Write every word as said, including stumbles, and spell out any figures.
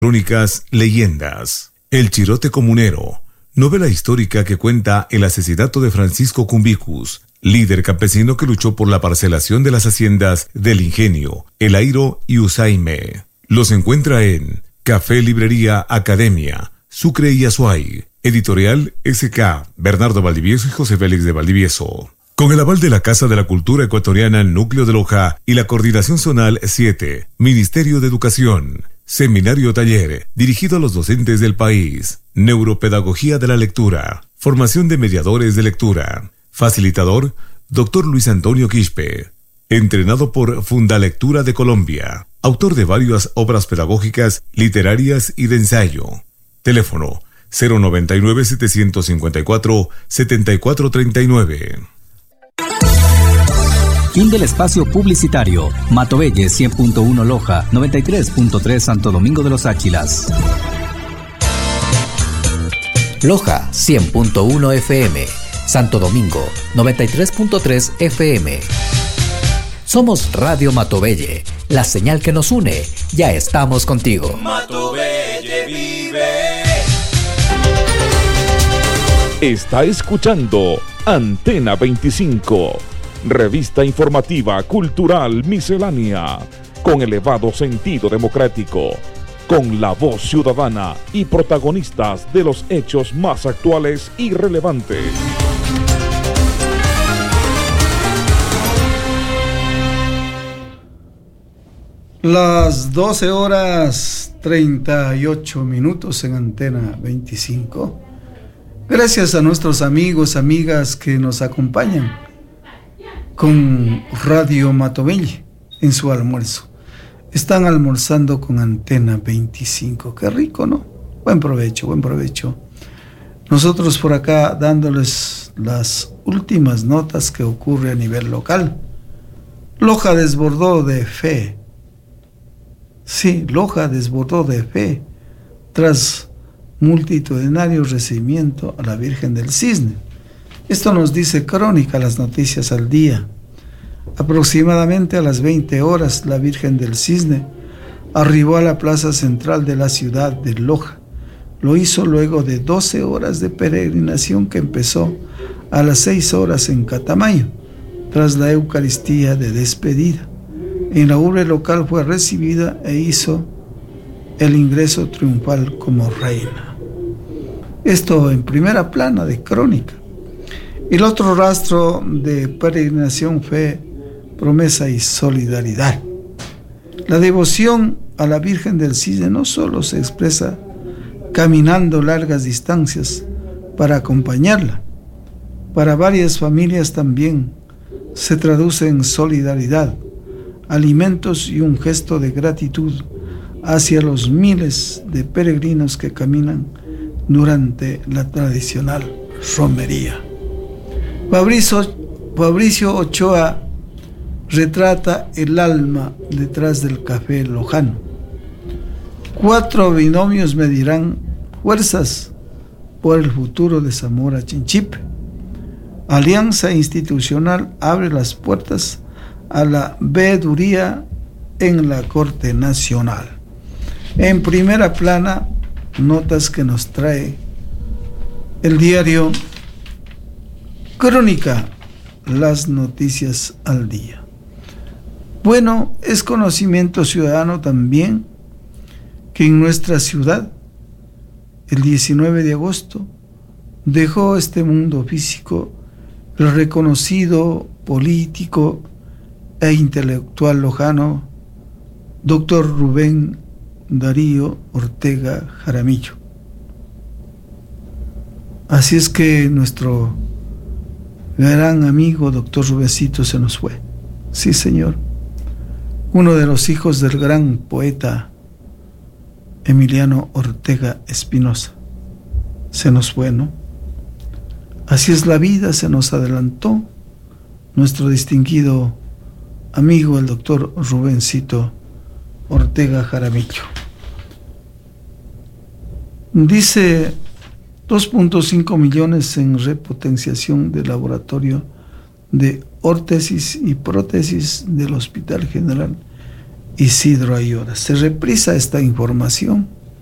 Crónicas, leyendas. El Chirote Comunero, novela histórica que cuenta el asesinato de Francisco Cumbicus, líder campesino que luchó por la parcelación de las haciendas del Ingenio, El Airo y Usaime. Los encuentra en Café Librería Academia, Sucre y Azuay. Editorial S K, Bernardo Valdivieso y José Félix de Valdivieso. Con el aval de la Casa de la Cultura Ecuatoriana Núcleo de Loja y la Coordinación Zonal siete, Ministerio de Educación. Seminario taller, dirigido a los docentes del país. Neuropedagogía de la lectura. Formación de mediadores de lectura. Facilitador, doctor Luis Antonio Quispe. Entrenado por Fundalectura de Colombia. Autor de varias obras pedagógicas, literarias y de ensayo. Teléfono cero noventa y nueve, setecientos cincuenta y cuatro, setenta y cuatro treinta y nueve. Fin del espacio publicitario. Matobelle cien punto uno Loja, noventa y tres punto tres Santo Domingo de los Áchilas. Loja cien punto uno F M, Santo Domingo noventa y tres punto tres F M. Somos Radio Matobelle, la señal que nos une. Ya estamos contigo. Matobelle vive. Está escuchando Antena veinticinco. Revista informativa, cultural, miscelánea, con elevado sentido democrático, con la voz ciudadana y protagonistas de los hechos más actuales y relevantes. Las doce horas treinta y ocho minutos en Antena veinticinco. Gracias a nuestros amigos, amigas que nos acompañan con Radio Matobelle en su almuerzo. Están almorzando con Antena veinticinco. Qué rico, ¿no? Buen provecho, buen provecho. Nosotros por acá dándoles las últimas notas que ocurre a nivel local. Loja desbordó de fe. Sí, Loja desbordó de fe tras multitudinario recibimiento a la Virgen del Cisne. Esto nos dice Crónica, las noticias al día. Aproximadamente a las veinte horas, la Virgen del Cisne arribó a la plaza central de la ciudad de Loja. Lo hizo luego de doce horas de peregrinación que empezó a las seis horas en Catamayo, tras la Eucaristía de despedida. En la urbe local fue recibida e hizo el ingreso triunfal como reina. Esto en primera plana de Crónica. El otro rastro de peregrinación fue promesa y solidaridad. La devoción a la Virgen del Cisne no solo se expresa caminando largas distancias para acompañarla, para varias familias también se traduce en solidaridad, alimentos y un gesto de gratitud hacia los miles de peregrinos que caminan durante la tradicional romería. Fabricio, Fabricio Ochoa retrata el alma detrás del café lojano. Cuatro binomios medirán fuerzas por el futuro de Zamora Chinchipe. Alianza institucional abre las puertas a la veeduría en la Corte Nacional. En primera plana, notas que nos trae el diario Crónica, las noticias al día. Bueno, es conocimiento ciudadano también que en nuestra ciudad, el diecinueve de agosto, dejó este mundo físico el reconocido político e intelectual lojano, doctor Rubén Darío Ortega Jaramillo. Así es que nuestro gran amigo doctor Rubéncito se nos fue. Sí, señor. Uno de los hijos del gran poeta Emiliano Ortega Espinosa. Se nos fue, ¿no? Así es la vida, se nos adelantó nuestro distinguido amigo, el doctor Rubéncito Ortega Jaramillo. Dice dos punto cinco millones en repotenciación del laboratorio de órtesis y prótesis del Hospital General Isidro Ayora. Se reprisa esta información